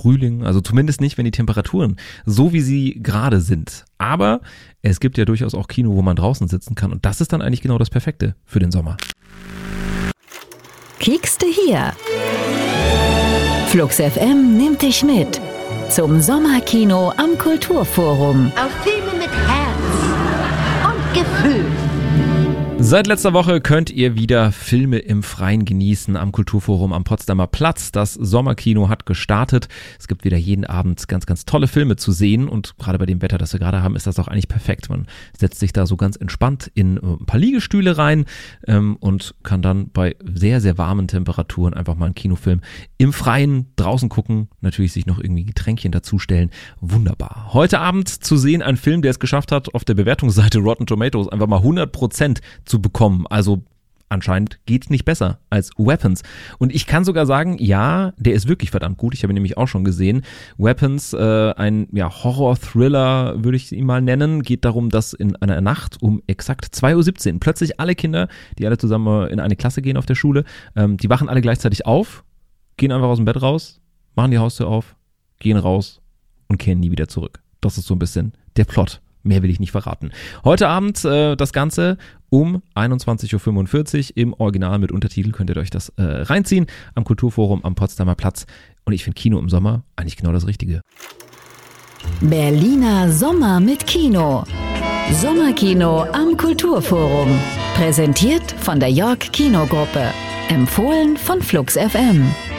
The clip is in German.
Frühling, also zumindest nicht, wenn die Temperaturen so wie sie gerade sind. Aber es gibt ja durchaus auch Kino, wo man draußen sitzen kann und das ist dann eigentlich genau das Perfekte für den Sommer. Kiekste hier. Flux FM nimmt dich mit zum Sommerkino am Kulturforum. Auf Filme mit Herz und Gefühl. Seit letzter Woche könnt ihr wieder Filme im Freien genießen am Kulturforum am Potsdamer Platz. Das Sommerkino hat gestartet. Es gibt wieder jeden Abend ganz, ganz tolle Filme zu sehen und gerade bei dem Wetter, das wir gerade haben, ist das auch eigentlich perfekt. Man setzt sich da so ganz entspannt in ein paar Liegestühle rein und kann dann bei sehr, sehr warmen Temperaturen einfach mal einen Kinofilm im Freien draußen gucken. Natürlich sich noch irgendwie Getränkchen dazustellen. Wunderbar. Heute Abend zu sehen ein Film, der es geschafft hat, auf der Bewertungsseite Rotten Tomatoes einfach mal 100% zu bekommen. Also anscheinend geht's nicht besser als Weapons. Und ich kann sogar sagen, ja, der ist wirklich verdammt gut. Ich habe ihn nämlich auch schon gesehen. Weapons, ein Horror-Thriller, würde ich ihn mal nennen. Geht darum, dass in einer Nacht um exakt 2:17 Uhr plötzlich alle Kinder, die alle zusammen in eine Klasse gehen auf der Schule, die wachen alle gleichzeitig auf, gehen einfach aus dem Bett raus, machen die Haustür auf, gehen raus und kehren nie wieder zurück. Das ist so ein bisschen der Plot. Mehr will ich nicht verraten. Heute Abend das Ganze um 21:45 Uhr im Original mit Untertitel. Könnt ihr euch das reinziehen am Kulturforum am Potsdamer Platz. Und ich finde Kino im Sommer eigentlich genau das Richtige. Berliner Sommer mit Kino. Sommerkino am Kulturforum. Präsentiert von der York Kinogruppe. Empfohlen von Flux FM.